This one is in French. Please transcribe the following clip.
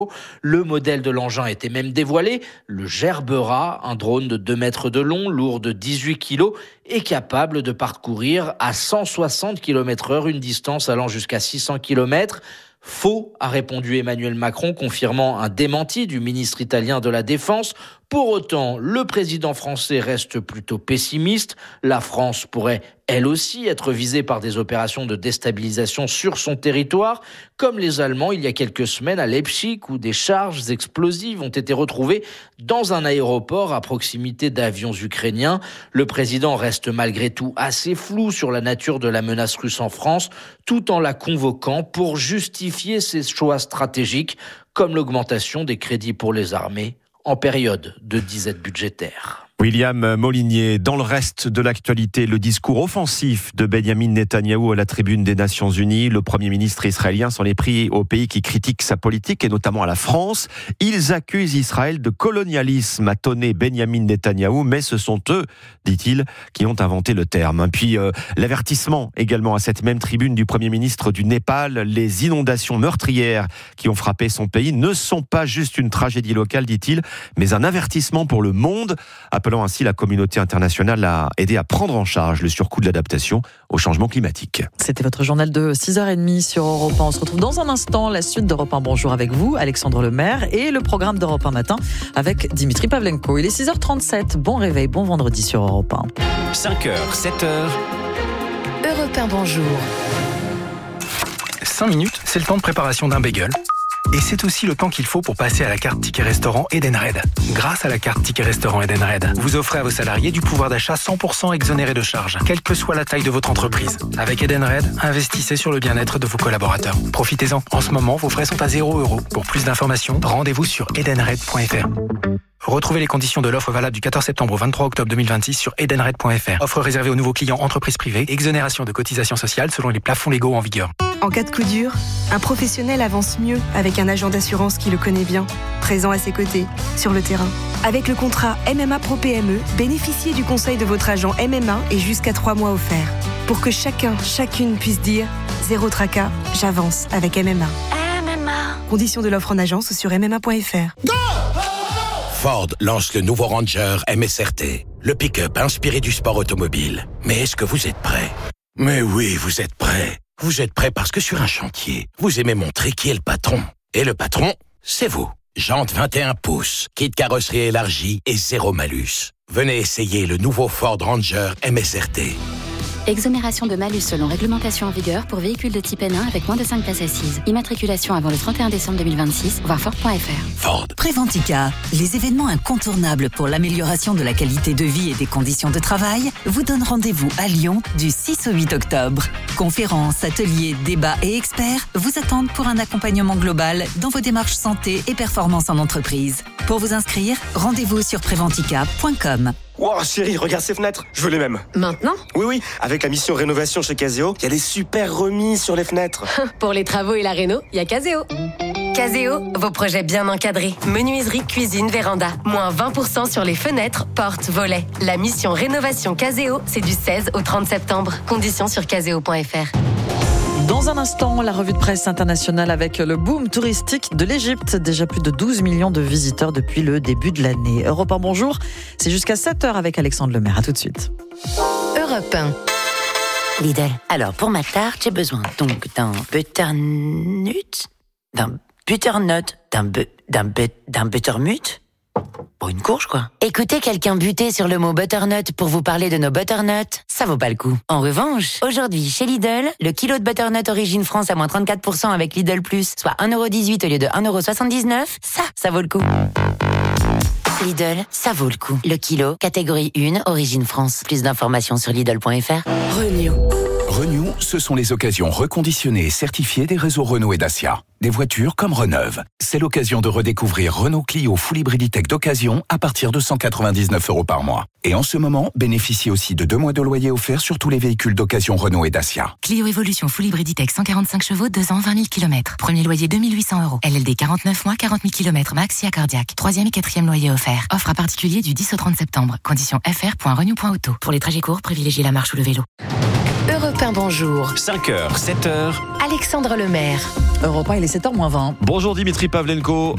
Le modèle de l'engin était même dévoilé, le Gerbera, un drone de 2 mètres de long, lourd de 18 kilos et capable de parcourir à 160 km/h une distance allant jusqu'à 600 km. Faux, a répondu Emmanuel Macron, confirmant un démenti du ministre italien de la Défense. Pour autant, le président français reste plutôt pessimiste. La France pourrait, elle aussi, être visée par des opérations de déstabilisation sur son territoire, comme les Allemands il y a quelques semaines à Leipzig, où des charges explosives ont été retrouvées dans un aéroport à proximité d'avions ukrainiens. Le président reste malgré tout assez flou sur la nature de la menace russe en France, tout en la convoquant pour justifier ses choix stratégiques, comme l'augmentation des crédits pour les armées en période de disette budgétaire. William Molinier, dans le reste de l'actualité, le discours offensif de Benyamin Netanyahou à la tribune des Nations Unies. Le Premier ministre israélien s'en est pris aux pays qui critiquent sa politique et notamment à la France. Ils accusent Israël de colonialisme, a tonné Benyamin Netanyahou, mais ce sont eux, dit-il, qui ont inventé le terme. Puis l'avertissement également à cette même tribune du Premier ministre du Népal. Les inondations meurtrières qui ont frappé son pays ne sont pas juste une tragédie locale, dit-il, mais un avertissement pour le monde, appelant ainsi la communauté internationale à aider à prendre en charge le surcoût de l'adaptation au changement climatique. C'était votre journal de 6h30 sur Europe 1. On se retrouve dans un instant, la suite d'Europe 1 Bonjour avec vous, Alexandre Lemaire, et le programme d'Europe 1 Matin avec Dimitri Pavlenko. Il est 6h37, bon réveil, bon vendredi sur Europe 1. 5h, 7h. Europe 1 Bonjour. 5 minutes, c'est le temps de préparation d'un bagel. Et c'est aussi le temps qu'il faut pour passer à la carte Ticket Restaurant Edenred. Grâce à la carte Ticket Restaurant Edenred, vous offrez à vos salariés du pouvoir d'achat 100% exonéré de charges, quelle que soit la taille de votre entreprise. Avec Edenred, investissez sur le bien-être de vos collaborateurs. Profitez-en. En ce moment, vos frais sont à 0 €. Pour plus d'informations, rendez-vous sur edenred.fr. Retrouvez les conditions de l'offre valable du 14 septembre au 23 octobre 2026 sur edenred.fr. Offre réservée aux nouveaux clients entreprises privées. Exonération de cotisations sociales selon les plafonds légaux en vigueur. En cas de coup dur, un professionnel avance mieux avec un agent d'assurance qui le connaît bien, présent à ses côtés, sur le terrain. Avec le contrat MMA Pro PME, bénéficiez du conseil de votre agent MMA et jusqu'à 3 mois offerts. Pour que chacune puisse dire « Zéro tracas, j'avance avec MMA ». Conditions de l'offre en agence ou sur MMA.fr. Ford lance le nouveau Ranger MSRT, le pick-up inspiré du sport automobile. Mais est-ce que vous êtes prêts ? Mais oui, vous êtes prêts. Vous êtes prêts parce que sur un chantier, vous aimez montrer qui est le patron. Et le patron, c'est vous. Jantes 21 pouces, kit carrosserie élargie et 0 malus. Venez essayer le nouveau Ford Ranger MSRT. Exonération de malus selon réglementation en vigueur pour véhicules de type N1 avec moins de 5 places assises. Immatriculation avant le 31 décembre 2026, voir Ford.fr. Ford. Préventica, les événements incontournables pour l'amélioration de la qualité de vie et des conditions de travail, vous donnent rendez-vous à Lyon du 6 au 8 octobre. Conférences, ateliers, débats et experts vous attendent pour un accompagnement global dans vos démarches santé et performance en entreprise. Pour vous inscrire, rendez-vous sur préventica.com. Wow, chérie, regarde ces fenêtres, je veux les mêmes. Maintenant ? Oui, avec la mission rénovation chez Caseo, il y a des super remises sur les fenêtres. Pour les travaux et la réno, il y a Caseo. Caseo, vos projets bien encadrés. Menuiserie, cuisine, véranda. Moins 20% sur les fenêtres, portes, volets. La mission rénovation Caseo, c'est du 16 au 30 septembre. Conditions sur caseo.fr. Dans un instant, la revue de presse internationale avec le boom touristique de l'Égypte. Déjà plus de 12 millions de visiteurs depuis le début de l'année. Europe 1 Bonjour, c'est jusqu'à 7h avec Alexandre Lemaire. À tout de suite. Europe 1. Lidl. Alors, pour ma tarte, j'ai besoin donc d'un butternut, d'un buttermut. Bon, une courge, quoi. Écoutez quelqu'un buter sur le mot butternut pour vous parler de nos butternuts, ça vaut pas le coup. En revanche, aujourd'hui, chez Lidl, le kilo de butternut Origine France à moins 34% avec Lidl Plus, soit 1,18€ au lieu de 1,79€, ça vaut le coup. Lidl, ça vaut le coup. Le kilo, catégorie 1, Origine France. Plus d'informations sur Lidl.fr. Renew, ce sont les occasions reconditionnées et certifiées des réseaux Renault et Dacia. Des voitures comme Reneuve. C'est l'occasion de redécouvrir Renault Clio Full Hybrid Tech d'occasion à partir de 199€ par mois. Et en ce moment, bénéficiez aussi de 2 mois de loyer offerts sur tous les véhicules d'occasion Renault et Dacia. Clio Evolution Full Hybrid Tech 145 chevaux, 2 ans, 20 000 km. Premier loyer 2 800€. LLD 49 mois, 40 000 km max, IA cardiaque. 3e et 4e loyer offert. Offre à particulier du 10 au 30 septembre. Conditions fr.renew.auto. Pour les trajets courts, privilégiez la marche ou le vélo. Europe 1 Bonjour. 5h, 7h. Alexandre Lemaire. Europe 1, il est 7h moins 20. Bonjour Dimitri Pavlenko.